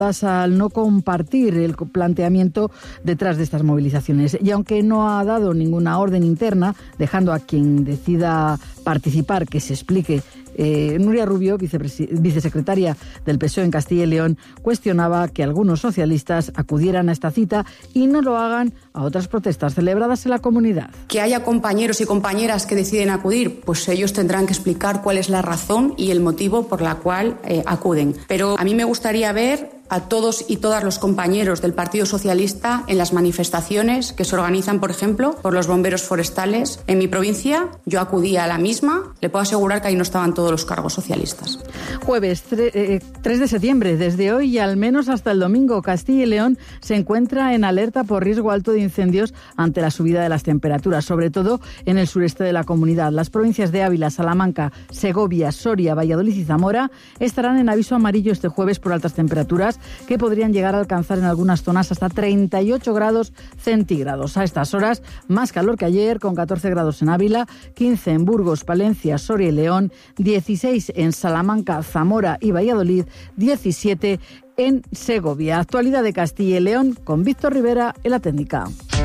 al no compartir el planteamiento detrás de estas movilizaciones. Y aunque no ha dado ninguna orden interna, dejando a quien decida participar que se explique, Nuria Rubio, vicesecretaria del PSOE en Castilla y León, cuestionaba que algunos socialistas acudieran a esta cita y no lo hagan a otras protestas celebradas en la comunidad. Que haya compañeros y compañeras que deciden acudir, pues ellos tendrán que explicar cuál es la razón y el motivo por la cual acuden. Pero a mí me gustaría ver a todos y todas los compañeros del Partido Socialista en las manifestaciones que se organizan, por ejemplo, por los bomberos forestales. En mi provincia yo acudí a la misma, le puedo asegurar que ahí no estaban todos los cargos socialistas. Jueves 3 de septiembre, desde hoy y al menos hasta el domingo, Castilla y León se encuentra en alerta por riesgo alto de incendios ante la subida de las temperaturas, sobre todo en el sureste de la comunidad. Las provincias de Ávila, Salamanca, Segovia, Soria, Valladolid y Zamora estarán en aviso amarillo este jueves por altas temperaturas que podrían llegar a alcanzar en algunas zonas hasta 38 grados centígrados. A estas horas, más calor que ayer, con 14 grados en Ávila, 15 en Burgos, Palencia, Soria y León, 16 en Salamanca, Zamora y Valladolid, 17 en Segovia. Actualidad de Castilla y León con Víctor Rivera en la técnica.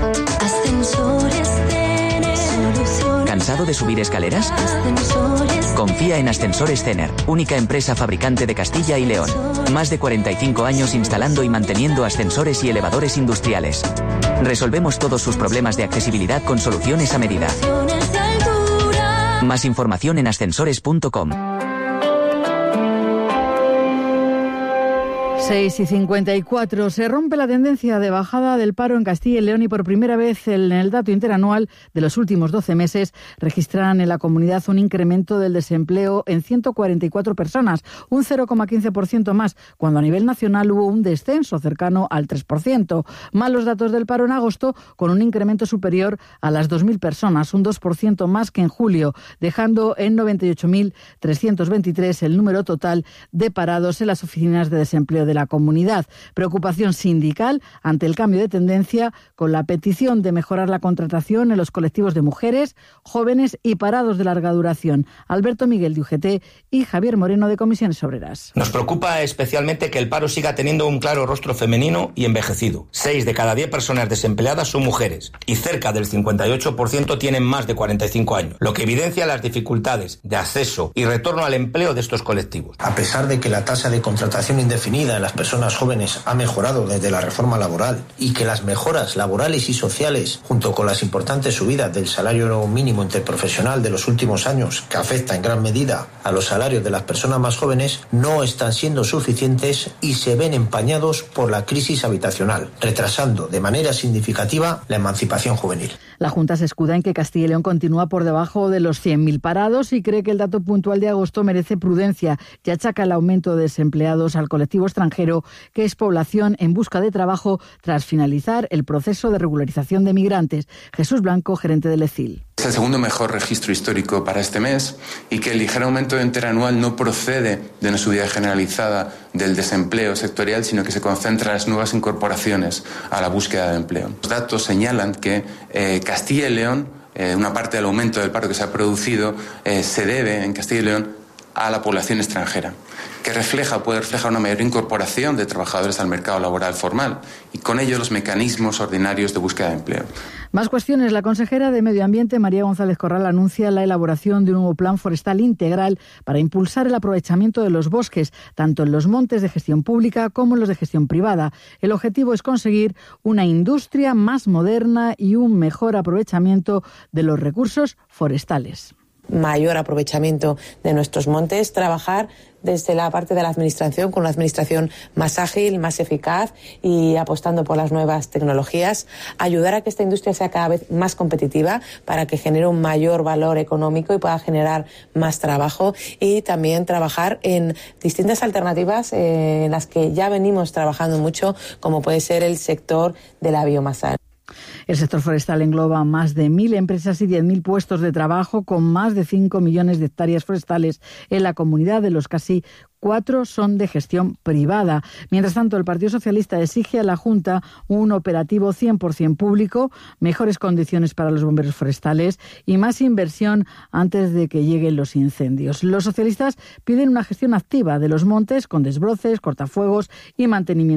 ¿Cansado de subir escaleras? Confía en Ascensores Cener, única empresa fabricante de Castilla y León. Más de 45 años instalando y manteniendo ascensores y elevadores industriales. Resolvemos todos sus problemas de accesibilidad con soluciones a medida. Más información en ascensores.com. 6:54. Se rompe la tendencia de bajada del paro en Castilla y León y por primera vez en el dato interanual de los últimos 12 meses registran en la comunidad un incremento del desempleo en 144 personas, un 0,15% más, cuando a nivel nacional hubo un descenso cercano al 3%. Malos datos del paro en agosto, con un incremento superior a las 2.000 personas, un 2% más que en julio, dejando en 98.323 el número total de parados en las oficinas de desempleo de la comunidad. Preocupación sindical ante el cambio de tendencia, con la petición de mejorar la contratación en los colectivos de mujeres, jóvenes y parados de larga duración. Alberto Miguel de UGT y Javier Moreno de Comisiones Obreras. Nos preocupa especialmente que el paro siga teniendo un claro rostro femenino y envejecido. 6 de cada 10 personas desempleadas son mujeres y cerca del 58% tienen más de 45 años, lo que evidencia las dificultades de acceso y retorno al empleo de estos colectivos. A pesar de que la tasa de contratación indefinida en las personas jóvenes ha mejorado desde la reforma laboral y que las mejoras laborales y sociales, junto con las importantes subidas del salario mínimo interprofesional de los últimos años, que afecta en gran medida a los salarios de las personas más jóvenes, no están siendo suficientes y se ven empañados por la crisis habitacional, retrasando de manera significativa la emancipación juvenil. La Junta se escuda en que Castilla y León continúa por debajo de los 100.000 parados y cree que el dato puntual de agosto merece prudencia y achaca el aumento de desempleados al colectivo extranjero, que es población en busca de trabajo tras finalizar el proceso de regularización de migrantes. Jesús Blanco, gerente del ECIL. Es el segundo mejor registro histórico para este mes y que el ligero aumento interanual no procede de una subida generalizada del desempleo sectorial, sino que se concentra en las nuevas incorporaciones a la búsqueda de empleo. Los datos señalan que Castilla y León, una parte del aumento del paro que se ha producido, se debe en Castilla y León a la población extranjera, que puede reflejar una mayor incorporación de trabajadores al mercado laboral formal y con ello los mecanismos ordinarios de búsqueda de empleo. Más cuestiones. La consejera de Medio Ambiente, María González Corral, anuncia la elaboración de un nuevo plan forestal integral para impulsar el aprovechamiento de los bosques, tanto en los montes de gestión pública como en los de gestión privada. El objetivo es conseguir una industria más moderna y un mejor aprovechamiento de los recursos forestales. Mayor aprovechamiento de nuestros montes, trabajar desde la parte de la administración con una administración más ágil, más eficaz y apostando por las nuevas tecnologías, ayudar a que esta industria sea cada vez más competitiva para que genere un mayor valor económico y pueda generar más trabajo, y también trabajar en distintas alternativas en las que ya venimos trabajando mucho, como puede ser el sector de la biomasa. El sector forestal engloba más de 1.000 empresas y 10.000 puestos de trabajo, con más de 5 millones de hectáreas forestales en la comunidad, de los casi 4 son de gestión privada. Mientras tanto, el Partido Socialista exige a la Junta un operativo 100% público, mejores condiciones para los bomberos forestales y más inversión antes de que lleguen los incendios. Los socialistas piden una gestión activa de los montes con desbroces, cortafuegos y mantenimiento